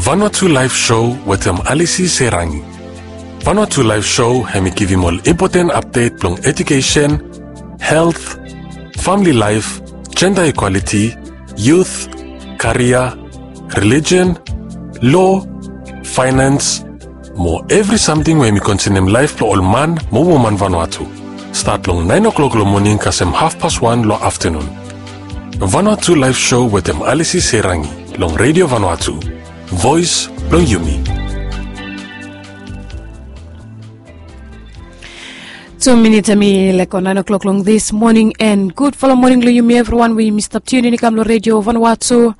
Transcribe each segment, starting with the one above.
Vanuatu Live Show with Alisi Serangi. Vanuatu Live Show hemi give him all important update plong education, health, family life, gender equality, youth, career, religion, law, finance, more every something when we continue life for all man, more woman Vanuatu. Start long 9 o'clock lo morning kasem 1:30 lo afternoon. Vanuatu Live Show with Alisi Serangi, long Radio Vanuatu. Voice long Yumi. 2 minutes like on 9 o'clock long this morning, and good follow morning lo Yumi everyone. We missed up tuning in lo Radio Vanuatu.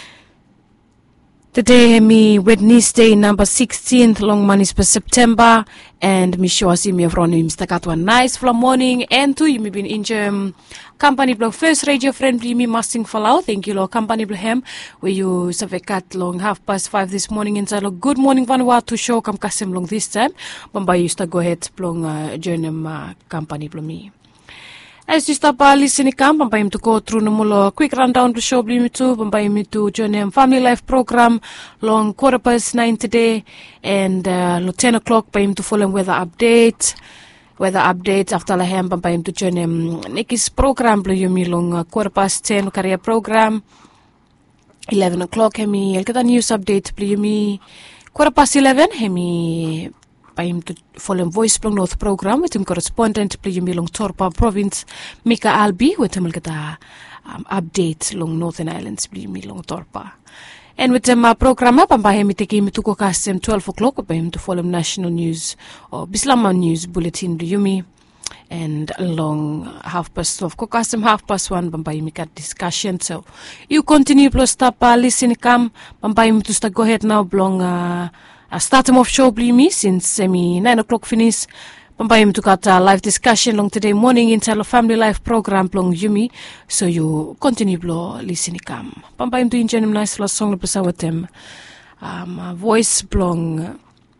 Today me Wednesday number 16th long months per September, and me sure see me everyone we Mr. Katwa nice for morning, and to you me been in company blog first radio friendly me masting follow. Thank you lo company blog where you savekat long 5:30 this morning inside lo good morning Vanuatu show kam kasem long this time. Bamba used to go ahead blong join company blog me. As you stop listening, Pampayim to go through no quick rundown to show me to Pampayim to join family life program long 9:15 today, and 10 o'clock Pampayim to follow weather updates after Laham Pampayim to join Nikki's program blue yumi long 10 career program. 11 o'clock hemi elkata news update blue yumi 11 hemi Paim to follow voice plong north program with him correspondent play long Torpa province Mika Albi with him update long Northern Islands play long Torpa. And with him program up and by him take him to go cast 12 o'clock by him to follow national news or Bislama news bulletin Yumi, and along 12:30 kokasem 1:30 by him discussion. So you continue plus stop listening come by him to start go ahead now blong start him off show me since 9 o'clock finish. Pampayim to got a live discussion long today morning inside the family life program blong Yumi. So you continue blow listening come. Pampayim to enjoy him nice last song lo with them. Voice blong.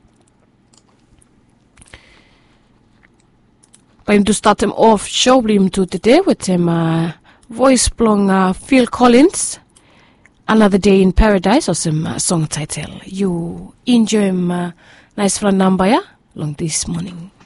Pampayim to start him off show him to today with him voice blong Phil Collins. Another Day in Paradise, or some song title. You enjoy nice fun number long this morning.